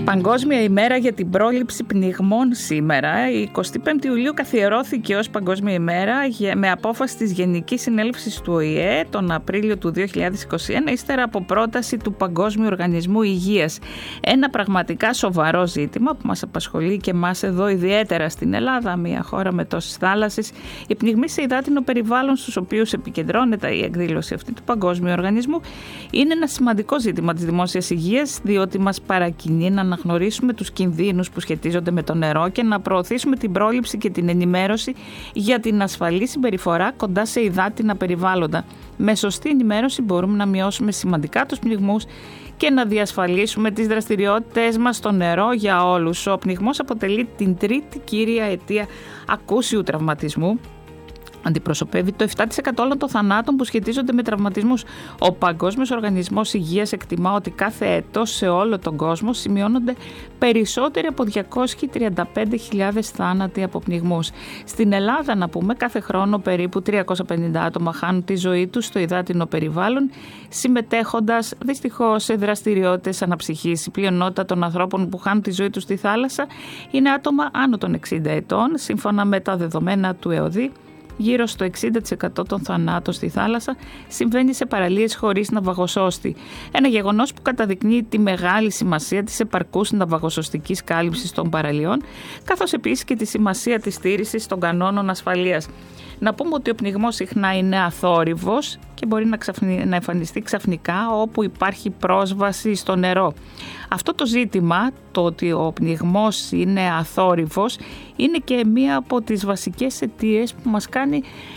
Παγκόσμια ημέρα για την πρόληψη πνιγμών σήμερα. Η 25η Ιουλίου καθιερώθηκε ως Παγκόσμια ημέρα με απόφαση της Γενικής Συνέλευσης του ΟΗΕ τον Απρίλιο του 2021, ύστερα από πρόταση του Παγκόσμιου Οργανισμού Υγείας. Ένα πραγματικά σοβαρό ζήτημα που μας απασχολεί και εμάς εδώ, ιδιαίτερα στην Ελλάδα, μια χώρα με τόσες θάλασσες. Οι πνιγμοί σε υδάτινο περιβάλλον, στους οποίους επικεντρώνεται η εκδήλωση αυτή του Παγκόσμιου Οργανισμού, είναι ένα σημαντικό ζήτημα της δημόσιας υγείας, διότι μας παρακινεί να αναγνωρίσουμε τους κινδύνους που σχετίζονται με το νερό και να προωθήσουμε την πρόληψη και την ενημέρωση για την ασφαλή συμπεριφορά κοντά σε υδάτινα περιβάλλοντα. Με σωστή ενημέρωση μπορούμε να μειώσουμε σημαντικά τους πνιγμούς και να διασφαλίσουμε τις δραστηριότητες μας στο νερό για όλους. Ο πνιγμός αποτελεί την τρίτη κύρια αιτία ακούσιου τραυματισμού. Αντιπροσωπεύει το 7% όλων των θανάτων που σχετίζονται με τραυματισμούς. Ο Παγκόσμιος Οργανισμός Υγείας εκτιμά ότι κάθε έτος σε όλο τον κόσμο σημειώνονται περισσότεροι από 235.000 θάνατοι από πνιγμούς. Στην Ελλάδα, να πούμε, κάθε χρόνο περίπου 350 άτομα χάνουν τη ζωή τους στο υδάτινο περιβάλλον, συμμετέχοντας δυστυχώς σε δραστηριότητες αναψυχής. Η πλειονότητα των ανθρώπων που χάνουν τη ζωή τους στη θάλασσα είναι άτομα άνω των 60 ετών, σύμφωνα με τα δεδομένα του ΕΟΔΗ. Γύρω στο 60% των θανάτων στη θάλασσα συμβαίνει σε παραλίες χωρίς ναυαγοσώστη. Ένα γεγονός που καταδεικνύει τη μεγάλη σημασία της επαρκούς ναυαγοσωστικής κάλυψης των παραλιών, καθώς επίσης και τη σημασία της στήρησης των κανόνων ασφαλείας. Να πούμε ότι ο πνιγμός συχνά είναι αθόρυβος και μπορεί να εμφανιστεί ξαφνικά όπου υπάρχει πρόσβαση στο νερό. Αυτό το ζήτημα, το ότι ο πνιγμός είναι αθόρυβος, είναι και μία από τις βασικές αιτίες που μας κάνει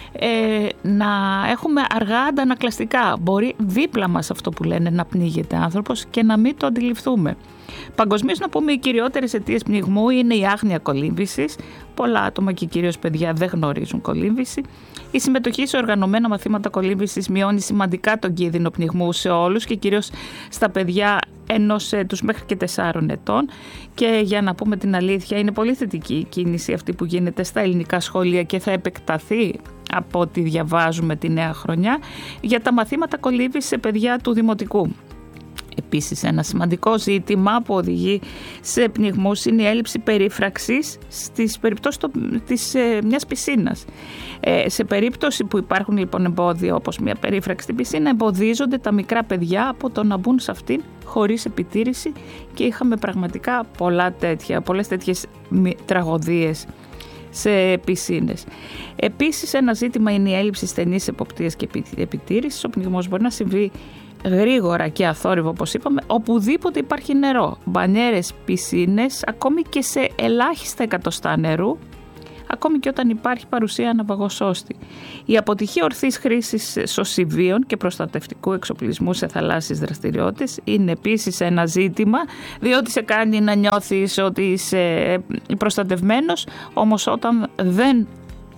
να έχουμε αργά αντανακλαστικά. Μπορεί δίπλα μας, αυτό που λένε, να πνίγεται άνθρωπος και να μην το αντιληφθούμε. Παγκοσμίως, να πούμε, οι κυριότερες αιτίες πνιγμού είναι η άγνοια κολύμβησης. Πολλά άτομα και κυρίως παιδιά δεν γνωρίζουν κολύμβηση. Η συμμετοχή σε οργανωμένα μαθήματα κολύμβησης μειώνει σημαντικά τον κίνδυνο πνιγμού σε όλους και κυρίως στα παιδιά ενός έτους μέχρι και 4 ετών. Και για να πούμε την αλήθεια, είναι πολύ θετική η κίνηση αυτή που γίνεται στα ελληνικά σχολεία και θα επεκταθεί από ό,τι διαβάζουμε τη νέα χρονιά για τα μαθήματα κολύμβησης σε παιδιά του δημοτικού. Επίσης, ένα σημαντικό ζήτημα που οδηγεί σε πνιγμούς είναι η έλλειψη περίφραξης στις περιπτώσεις μιας πισίνας. Σε περίπτωση που υπάρχουν λοιπόν εμπόδια όπως μια περίφραξη στην πισίνα, εμποδίζονται τα μικρά παιδιά από το να μπουν σε αυτήν χωρίς επιτήρηση και είχαμε πραγματικά πολλές τέτοιες τραγωδίες σε πισίνες. Επίσης, ένα ζήτημα είναι η έλλειψη στενής εποπτείας και επιτήρησης. Ο πνιγμός μπορεί να συμβεί γρήγορα και αθόρυβο, όπως είπαμε, οπουδήποτε υπάρχει νερό. Μπανιέρες, πισίνες, ακόμη και σε ελάχιστα εκατοστά νερού, ακόμη και όταν υπάρχει παρουσία ναυαγοσώστη. Η αποτυχία ορθής χρήσης σωσιβίων και προστατευτικού εξοπλισμού σε θαλάσσιες δραστηριότητες είναι επίσης ένα ζήτημα, διότι σε κάνει να νιώθεις ότι είσαι προστατευμένος, όμως όταν δεν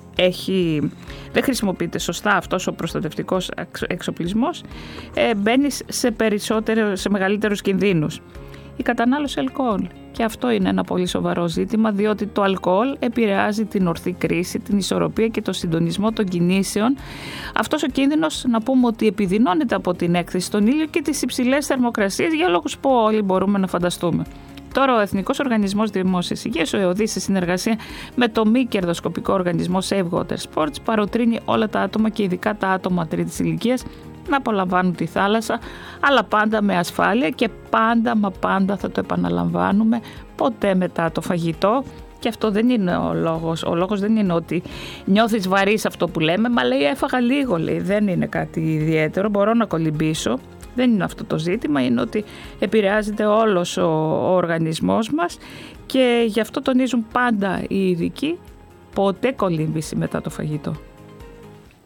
χρησιμοποιείται σωστά αυτός ο προστατευτικός εξοπλισμός, μπαίνεις σε μεγαλύτερους κινδύνους. Η κατανάλωση αλκοόλ. Και αυτό είναι ένα πολύ σοβαρό ζήτημα, διότι το αλκοόλ επηρεάζει την ορθή κρίση, την ισορροπία και το συντονισμό των κινήσεων. Αυτός ο κίνδυνος, να πούμε, ότι επιδεινώνεται από την έκθεση στον ήλιο και τις υψηλές θερμοκρασίες για λόγους που όλοι μπορούμε να φανταστούμε. Τώρα, ο Εθνικός Οργανισμός Δημόσιας Υγείας, ο ΕΟΔΗ, σε συνεργασία με το μη κερδοσκοπικό οργανισμό Save Water Sports, παροτρύνει όλα τα άτομα και ειδικά τα άτομα τρίτης ηλικίας να απολαμβάνουν τη θάλασσα, αλλά πάντα με ασφάλεια και πάντα θα το επαναλαμβάνουμε, ποτέ μετά το φαγητό. Και αυτό δεν είναι ο λόγος. Ο λόγος δεν είναι ότι νιώθεις βαρύς, αυτό που λέμε, μα λέει έφαγα λίγο, λέει, δεν είναι κάτι ιδιαίτερο, μπορώ να κολυμπήσω. Δεν είναι αυτό το ζήτημα, είναι ότι επηρεάζεται όλος ο οργανισμός μας και γι' αυτό τονίζουν πάντα οι ειδικοί, ποτέ κολύμβηση μετά το φαγητό.